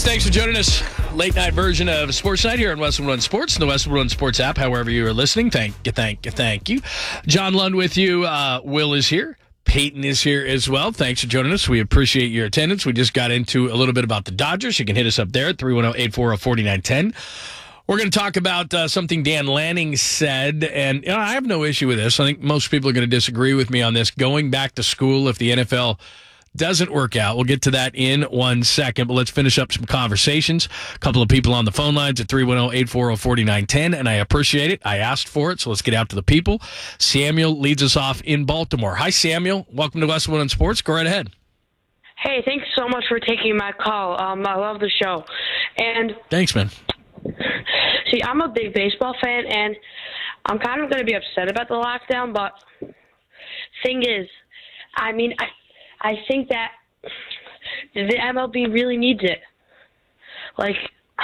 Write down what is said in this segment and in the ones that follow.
guys. Thanks for joining us. Late night version of Sports Night here on Westwood One Sports, the Westwood One Sports app, however you are listening. Thank you. John Lund with you. Will is here. Peyton is here as well. Thanks for joining us. We appreciate your attendance. We just got into a little bit about the Dodgers. You can hit us up there at 310-840-4910. We're going to talk about something Dan Lanning said, and I have no issue with this. I think most people are going to disagree with me on this. Going back to school if the NFL doesn't work out. We'll get to that in 1 second, but let's finish up some conversations. A couple of people on the phone lines at 310-840-4910, and I appreciate it. I asked for it, so let's get out to the people. Samuel leads us off in Baltimore. Hi, Samuel. Welcome to Westwood One Sports. Go right ahead. Hey, thanks so much for taking my call. I love the show. And thanks, man. See, I'm a big baseball fan, and I'm kind of going to be upset about the lockdown, but thing is, I think that the MLB really needs it. Like,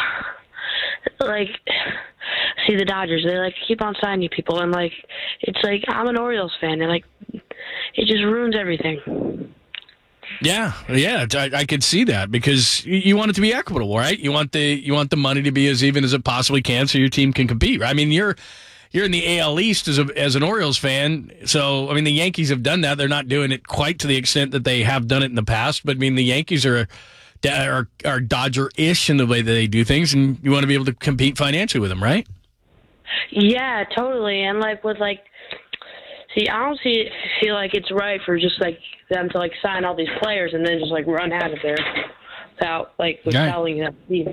see the Dodgers, they keep on signing people, and it's I'm an Orioles fan, and it just ruins everything. Yeah, I could see that because you want it to be equitable, right? You want the money to be as even as it possibly can, so your team can compete. Right? I mean, you're in the AL East as an Orioles fan, so the Yankees have done that. They're not doing it quite to the extent that they have done it in the past, but the Yankees are Dodger-ish in the way that they do things, and you want to be able to compete financially with them, right? Yeah, totally. And see, I don't feel like it's right for just them to sign all these players and then just run out of there without selling them.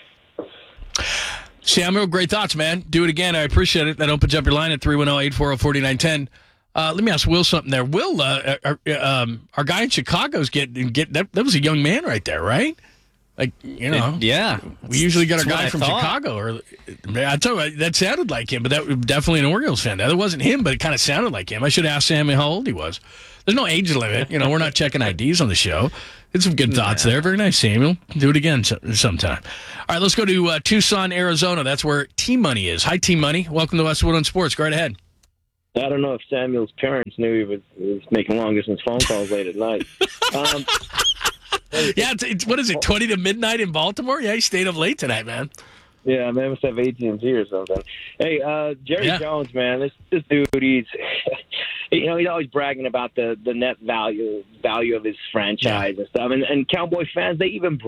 Samuel, great thoughts, man. Do it again. I appreciate it. That opens up your line at 310-840-4910. Let me ask Will something there. Will, our guy in Chicago's getting that was a young man right there, right? Yeah. We usually get our guy from Chicago. I tell you, that sounded like him, but that was definitely an Orioles fan. That wasn't him, but it kind of sounded like him. I should ask Samuel how old he was. There's no age limit. We're not checking IDs on the show. It's some good thoughts there. Very nice, Samuel. Do it again sometime. All right, let's go to Tucson, Arizona. That's where T-Money is. Hi, T-Money. Welcome to Westwood on Sports. Go right ahead. I don't know if Samuel's parents knew he was making long-distance phone calls late at night. Yeah, it's what is it, 20 to midnight in Baltimore? Yeah, he stayed up late tonight, man. Yeah, they must have AT&T or something. Hey, Jerry Jones, man, this dude, he's always bragging about the net value of his franchise and stuff. And Cowboy fans, they even